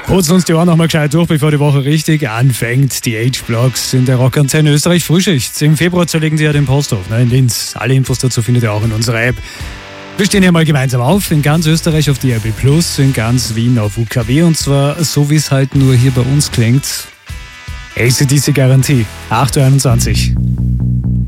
Putzen uns die Ohren nochmal gescheit durch, bevor die Woche richtig anfängt. Die H-Blocks in der Rockantenne Österreich Frühschicht. Im Februar zerlegen sie ja den Post auf, in Linz. Alle Infos dazu findet ihr auch in unserer App. Wir stehen hier mal gemeinsam auf, in ganz Österreich auf DAB+, in ganz Wien auf UKW, und zwar so, wie es halt nur hier bei uns klingt. AC/DC Garantie, 8:21 Uhr.